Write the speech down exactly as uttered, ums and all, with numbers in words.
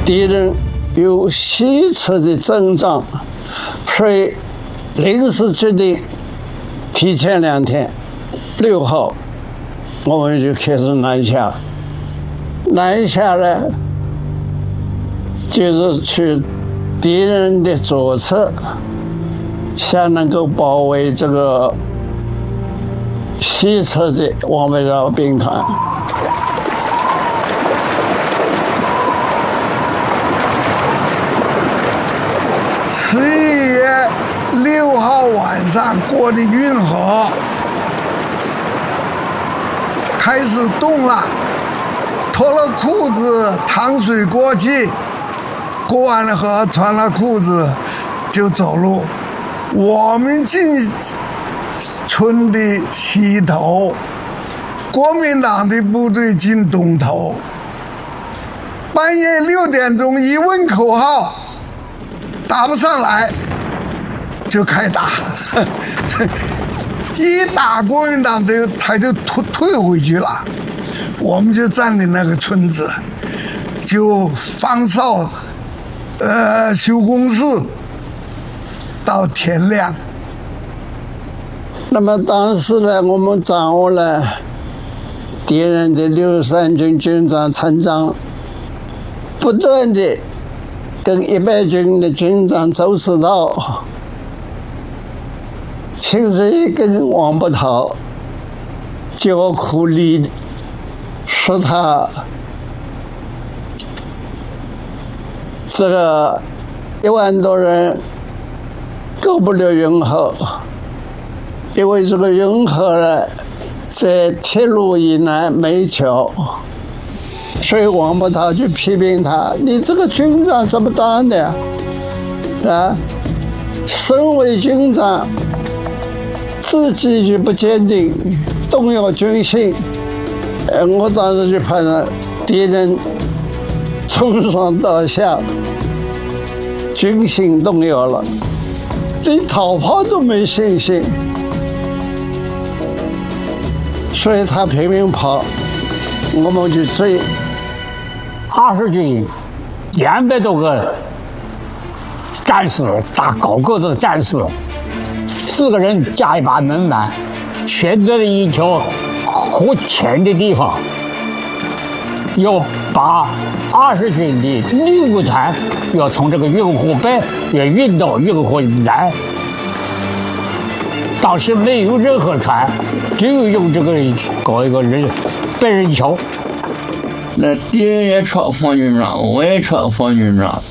敌人有西撤的征兆，所以临时决定提前两天，六号我们就开始南下。南下呢，就是去敌人的左侧，先能够包围这个西侧的王北绕兵团。 十一月六号晚上过的运河开始动了，脱了裤子淌水过去，过完了河穿了裤子就走路。我们进村的西头，国民党的部队进东头。半夜六点钟一问口号，打不上来就开打，一打国民党就他就退退回去了，我们就占领那个村子，就放哨，呃，修工事到天亮。 那么当时呢，我们掌握了敌人的六十三军军长陈章，不断的跟一百军的军长周世道形成一根王八头，叫苦力，使他这个一万多人过不了运河，因为这个运河呢在铁路以南没桥。所以王伯涛就批评他：“你这个军长怎么当的呀？啊，身为军长，自己就不坚定，动摇军心。”呃，我当时就判断敌人从上到下，军心动摇了，连逃跑都没信心，所以他拼命跑，我们就追。 二十军两百多个战士，大高个子的战士，四个人加一把门板，选择了一条湖浅的地方，要把二十军的六个团要从这个运河北要运到运河南。当时没有任何船，只有用这个搞一个人白人桥。 那敌人也穿防军装，我也穿防军装。